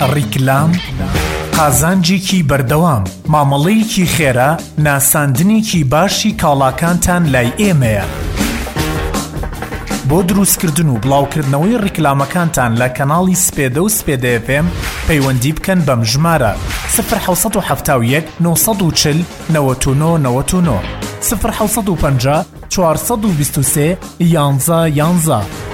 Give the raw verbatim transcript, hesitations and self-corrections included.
ڕیکلام، قازانجێکی بەردەوام، مامەڵەیەکی خێرا، ناساندنێکی باشی کاڵاکانتان لای ئێمەیە. بۆ دروستکردن و بڵاوکردنەوەی ڕیکلامەکانتان لە کەناڵی سپێدە و سپێدە اف ام پەیوەندی بکەن بەم ژمارە صفر حوت هەفت یەک نۆ چل نەوەت و نۆ نەوەت و نۆ صفر حوت و پەنجا چوارسەد و بیست و سێ یانزە یانزە.